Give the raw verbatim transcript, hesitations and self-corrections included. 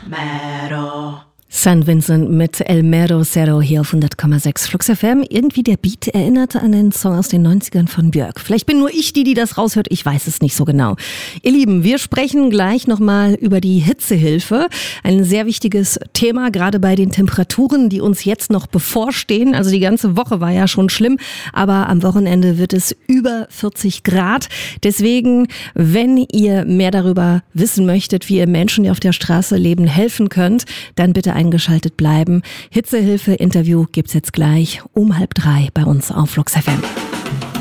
Mero. San Vincent mit El Mero Cero hier auf hundert Komma sechs Flux F M. Irgendwie der Beat erinnerte an den Song aus den neunzigern von Björk. Vielleicht bin nur ich die, die das raushört. Ich weiß es nicht so genau. Ihr Lieben, wir sprechen gleich nochmal über die Hitzehilfe. Ein sehr wichtiges Thema, gerade bei den Temperaturen, die uns jetzt noch bevorstehen. Also die ganze Woche war ja schon schlimm, aber am Wochenende wird es über vierzig Grad. Deswegen, wenn ihr mehr darüber wissen möchtet, wie ihr Menschen, die auf der Straße leben, helfen könnt, dann bitte eingeschaltet bleiben. Hitzehilfe-Interview gibt's jetzt gleich um halb drei bei uns auf Flux F M.